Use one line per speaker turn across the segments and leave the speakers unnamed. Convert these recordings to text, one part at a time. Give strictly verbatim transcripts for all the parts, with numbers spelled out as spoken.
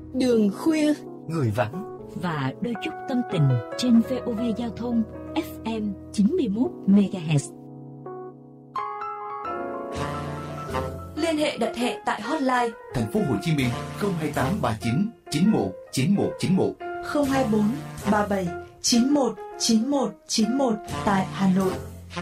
Đường khuya,
người vắng
và đôi chút tâm tình trên vê o vê Giao thông ép em chín mươi mốt MHz.
Liên hệ đặt hẹn tại hotline
Thành phố Hồ Chí Minh không hai tám ba chín chín một chín một chín một,
không hai bốn ba bảy chín một chín một chín một tại Hà Nội.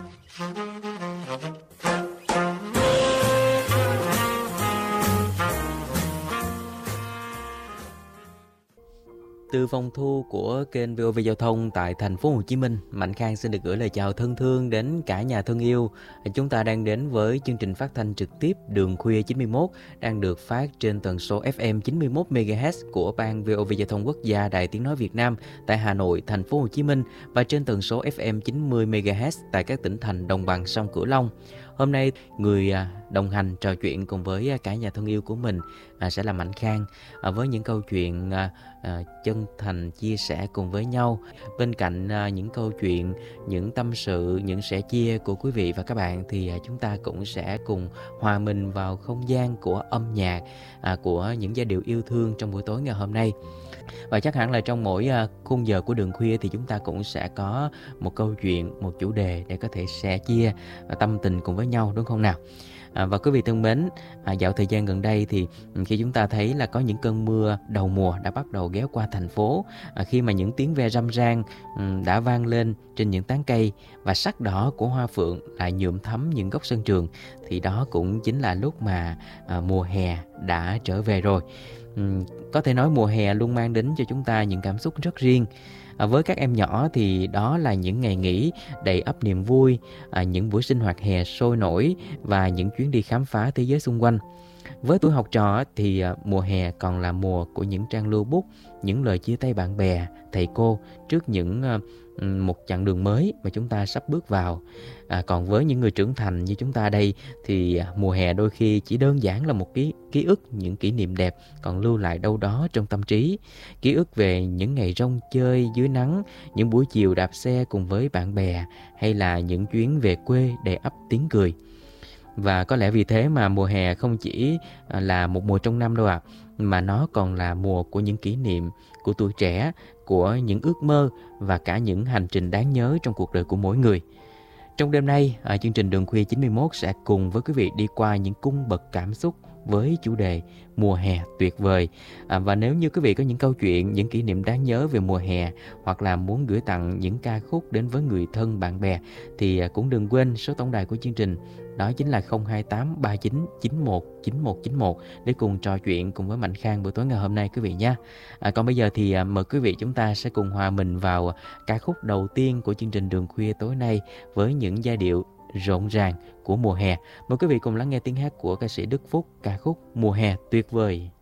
Từ phòng thu của kênh vê o vê Giao thông tại thành phố Hồ Chí Minh, Mạnh Khang xin được gửi lời chào thân thương đến cả nhà thân yêu. Chúng ta đang đến với chương trình phát thanh trực tiếp Đường Khuya chín mươi mốt đang được phát trên tần số ép em chín mươi mốt MHz của Ban vê o vê Giao thông Quốc gia Đài Tiếng nói Việt Nam tại Hà Nội, thành phố Hồ Chí Minh và trên tần số ép em chín mươi MHz tại các tỉnh thành đồng bằng sông Cửu Long. Hôm nay người đồng hành trò chuyện cùng với cả nhà thân yêu của mình sẽ là Mạnh Khang với những câu chuyện chân thành chia sẻ cùng với nhau. Bên cạnh những câu chuyện, những tâm sự, những sẻ chia của quý vị và các bạn thì chúng ta cũng sẽ cùng hòa mình vào không gian của âm nhạc, của những giai điệu yêu thương trong buổi tối ngày hôm nay. Và chắc hẳn là trong mỗi khung giờ của Đường Khuya thì chúng ta cũng sẽ có một câu chuyện, một chủ đề để có thể sẻ chia tâm tình cùng với nhau, đúng không nào? À, và quý vị thân mến, à, dạo thời gian gần đây thì khi chúng ta thấy là có những cơn mưa đầu mùa đã bắt đầu ghé qua thành phố, à, khi mà những tiếng ve râm ran um, đã vang lên trên những tán cây và sắc đỏ của hoa phượng lại nhuộm thắm những góc sân trường, thì đó cũng chính là lúc mà à, mùa hè đã trở về rồi. Um, có thể nói mùa hè luôn mang đến cho chúng ta những cảm xúc rất riêng. À, với các em nhỏ thì đó là những ngày nghỉ đầy ắp niềm vui, à, những buổi sinh hoạt hè sôi nổi và những chuyến đi khám phá thế giới xung quanh. Với tuổi học trò thì à, mùa hè còn là mùa của những trang lưu bút, những lời chia tay bạn bè, thầy cô trước những à, một chặng đường mới mà chúng ta sắp bước vào. À, còn với những người trưởng thành như chúng ta đây thì mùa hè đôi khi chỉ đơn giản là một ký, ký ức, những kỷ niệm đẹp còn lưu lại đâu đó trong tâm trí. Ký ức về những ngày rong chơi dưới nắng, những buổi chiều đạp xe cùng với bạn bè, hay là những chuyến về quê đầy ắp tiếng cười. Và có lẽ vì thế mà mùa hè không chỉ là một mùa trong năm đâu ạ, à, mà nó còn là mùa của những kỷ niệm, của tuổi trẻ, của những ước mơ và cả những hành trình đáng nhớ trong cuộc đời của mỗi người. Trong đêm nay, chương trình Đường Khuya chín mươi mốt sẽ cùng với quý vị đi qua những cung bậc cảm xúc với chủ đề mùa hè tuyệt vời. À, và nếu như quý vị có những câu chuyện, những kỷ niệm đáng nhớ về mùa hè hoặc là muốn gửi tặng những ca khúc đến với người thân, bạn bè thì cũng đừng quên số tổng đài của chương trình, đó chính là không hai tám ba chín chín một chín một chín một để cùng trò chuyện cùng với Mạnh Khang buổi tối ngày hôm nay quý vị nha. À, còn bây giờ thì mời quý vị chúng ta sẽ cùng hòa mình vào ca khúc đầu tiên của chương trình Đường Khuya tối nay với những giai điệu rộn ràng của mùa hè. Mời quý vị cùng lắng nghe tiếng hát của ca sĩ Đức Phúc, ca khúc Mùa hè tuyệt vời.